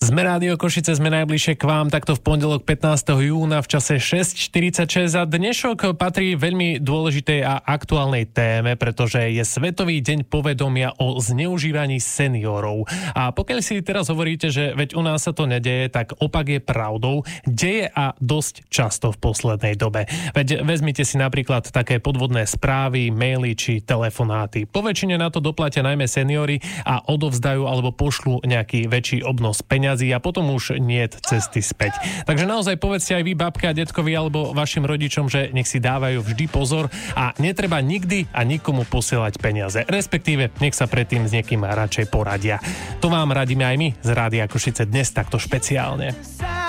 Sme Rádio Košice, sme najbližšie k vám takto v pondelok 15. júna v čase 6.46 a dnešok patrí veľmi dôležitej a aktuálnej téme, pretože je Svetový deň povedomia o zneužívaní seniorov. A pokiaľ si teraz hovoríte, že veď u nás sa to nedeje, tak opak je pravdou. Deje a dosť často v poslednej dobe. Veď vezmite si napríklad také podvodné správy, maily či telefonáty. Po väčšine na to doplatia najmä seniori a odovzdajú alebo pošlú nejaký väčší obnos peňazí a potom už niet cesty späť. Takže naozaj povedzte aj vy, babka, detkovi alebo vašim rodičom, že nech si dávajú vždy pozor a netreba nikdy a nikomu posielať peniaze. Respektíve, nech sa predtým s niekým radšej poradia. To vám radíme aj my z Rádia Košice dnes takto špeciálne.